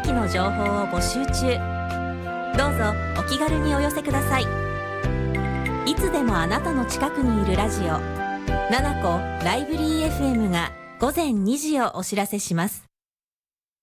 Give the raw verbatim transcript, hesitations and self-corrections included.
期の情報を募集中。どうぞお気軽にお寄せください。いつでもあなたの近くにいるラジオななこライブリー エフエム が午前にじをお知らせします。